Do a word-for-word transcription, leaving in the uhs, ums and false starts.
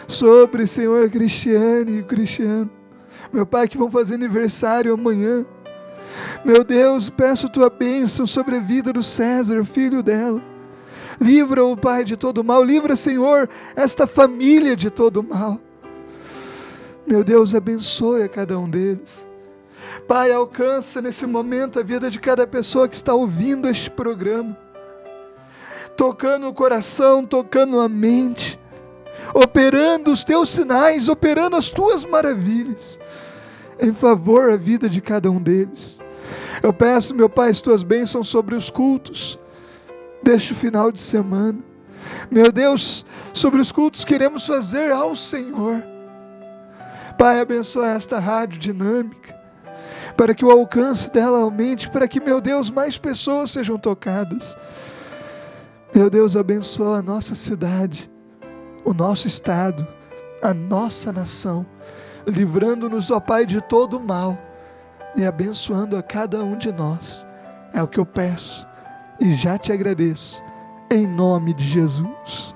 sobre, Senhor, Cristiane e o Cristiano, meu Pai, que vão fazer aniversário amanhã. Meu Deus, peço tua bênção sobre a vida do César, filho dela. Livra-o, Pai, de todo mal. Livra, Senhor, esta família de todo mal. Meu Deus, abençoe a cada um deles. Pai, alcança nesse momento a vida de cada pessoa que está ouvindo este programa, tocando o coração, tocando a mente, operando os teus sinais, operando as tuas maravilhas, em favor da vida de cada um deles. Eu peço, meu Pai, as tuas bênçãos sobre os cultos deste final de semana. Meu Deus, sobre os cultos que queremos fazer ao Senhor. Pai, abençoa esta rádio dinâmica, para que o alcance dela aumente, para que, meu Deus, mais pessoas sejam tocadas. Meu Deus, abençoa a nossa cidade, o nosso estado, a nossa nação, livrando-nos, ó Pai, de todo o mal e abençoando a cada um de nós. É o que eu peço e já te agradeço, em nome de Jesus.